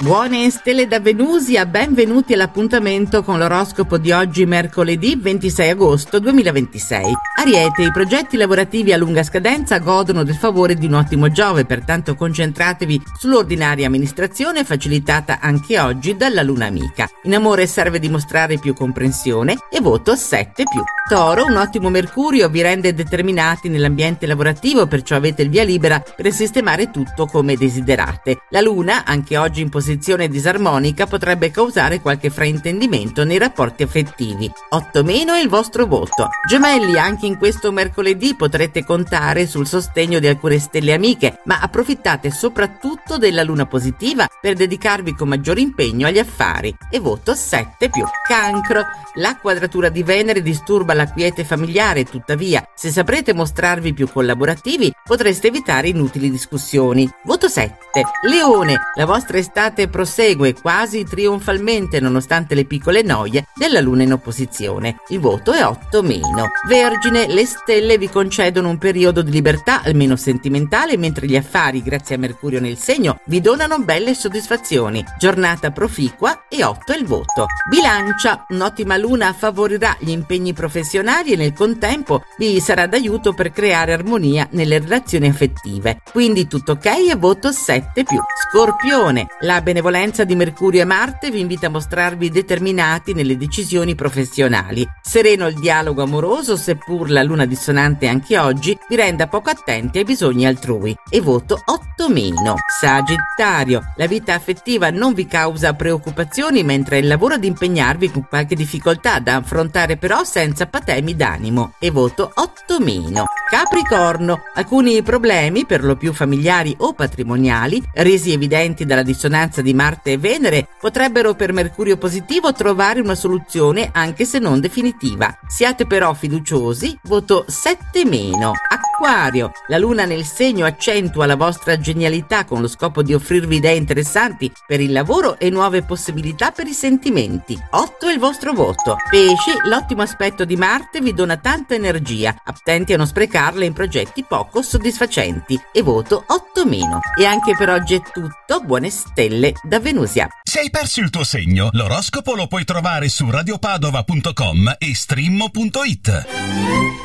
Buone stelle da Venusia, benvenuti all'appuntamento con l'oroscopo di oggi, mercoledì 26 agosto 2026. Ariete, i progetti lavorativi a lunga scadenza godono del favore di un ottimo Giove, pertanto concentratevi sull'ordinaria amministrazione facilitata anche oggi dalla luna amica. In amore serve dimostrare più comprensione e voto 7+. Toro, un ottimo Mercurio vi rende determinati nell'ambiente lavorativo, perciò avete il via libera per sistemare tutto come desiderate. La luna, anche oggi in posizione disarmonica, potrebbe causare qualche fraintendimento nei rapporti affettivi. 8- è il vostro voto. Gemelli, anche in questo mercoledì potrete contare sul sostegno di alcune stelle amiche, ma approfittate soprattutto della luna positiva per dedicarvi con maggiore impegno agli affari e voto 7+. Cancro, la quadratura di Venere disturba la quiete familiare, tuttavia se saprete mostrarvi più collaborativi potreste evitare inutili discussioni. Voto 7. Leone, la vostra estate prosegue quasi trionfalmente nonostante le piccole noie della luna in opposizione. Il voto è 8-. Vergine, le stelle vi concedono un periodo di libertà almeno sentimentale, mentre gli affari, grazie a Mercurio nel segno, vi donano belle soddisfazioni. Giornata proficua e 8 è il voto. Bilancia, un'ottima luna favorirà gli impegni professionali e nel contempo vi sarà d'aiuto per creare armonia nelle relazioni affettive. Quindi tutto ok e voto 7+. Scorpione, la benevolenza di Mercurio e Marte vi invita a mostrarvi determinati nelle decisioni professionali. Sereno il dialogo amoroso, seppur la luna dissonante anche oggi vi renda poco attenti ai bisogni altrui. E voto 8-. Sagittario, la vita affettiva non vi causa preoccupazioni, mentre il lavoro ad impegnarvi con qualche difficoltà da affrontare però senza patemi d'animo. E voto 8-. Capricorno, alcuni problemi, per lo più familiari o patrimoniali, resi evidenti dalla dissonanza di Marte e Venere, potrebbero per Mercurio positivo trovare una soluzione anche se non definitiva. Siate però fiduciosi, voto 7-. Acquario, la luna nel segno accentua la vostra genialità con lo scopo di offrirvi idee interessanti per il lavoro e nuove possibilità per i sentimenti. 8 è il vostro voto. Pesci, l'ottimo aspetto di Marte vi dona tanta energia, attenti a non sprecarla in progetti poco soddisfacenti. E voto 8-. E anche per oggi è tutto, buone stelle da Venusia. Se hai perso il tuo segno, l'oroscopo lo puoi trovare su radiopadova.com e streammo.it.